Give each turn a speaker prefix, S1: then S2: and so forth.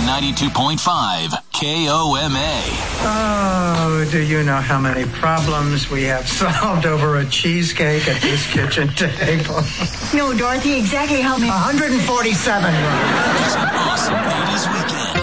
S1: 92.5 KOMA.
S2: Oh, do you know how many problems we have solved over a cheesecake at this kitchen table?
S3: No, Dorothy, exactly how many?
S2: 147.
S1: It's an awesome 80s weekend.